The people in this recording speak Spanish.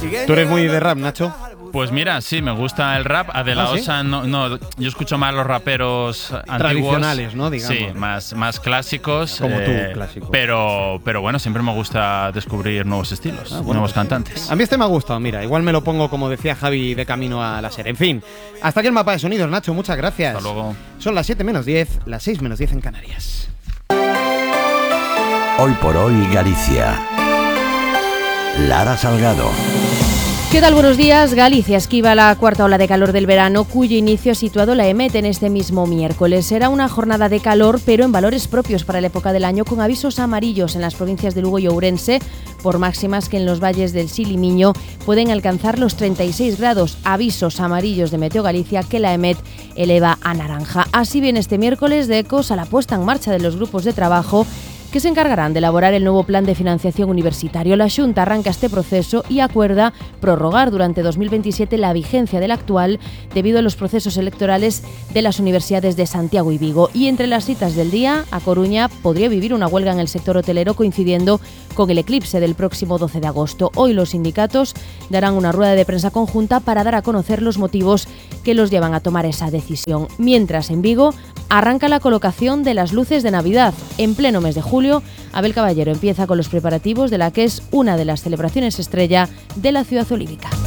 ¿Tú eres muy de rap, Nacho? Pues mira, sí, me gusta el rap. De la Osa, no, yo escucho más los raperos antiguos. Tradicionales, ¿no? Digamos. Sí, más clásicos. Como tú, clásicos. Pero bueno, siempre me gusta descubrir nuevos estilos, nuevos cantantes. A mí este me ha gustado, mira, igual me lo pongo, como decía Javi, de camino a la serie. En fin, hasta aquí el mapa de sonidos, Nacho, muchas gracias. Hasta luego. Son las 7 menos 10, las 6 menos 10 en Canarias. Hoy por hoy, Galicia. Lara Salgado. ¿Qué tal? Buenos días. Galicia esquiva la cuarta ola de calor del verano, cuyo inicio ha situado la EMET en este mismo miércoles. Será una jornada de calor, pero en valores propios para la época del año, con avisos amarillos en las provincias de Lugo y Ourense, por máximas que en los valles del Sil y Miño pueden alcanzar los 36 grados. Avisos amarillos de Meteo Galicia que la EMET eleva a naranja. Así viene este miércoles de ecos a la puesta en marcha de los grupos de trabajo que se encargarán de elaborar el nuevo plan de financiación universitario. La Xunta arranca este proceso y acuerda prorrogar durante 2027 la vigencia del actual debido a los procesos electorales de las universidades de Santiago y Vigo. Y entre las citas del día, A Coruña podría vivir una huelga en el sector hotelero coincidiendo con el eclipse del próximo 12 de agosto. Hoy los sindicatos darán una rueda de prensa conjunta para dar a conocer los motivos que los llevan a tomar esa decisión. Mientras en Vigo arranca la colocación de las luces de Navidad. En pleno mes de julio, Abel Caballero empieza con los preparativos de la que es una de las celebraciones estrella de la ciudad olívica.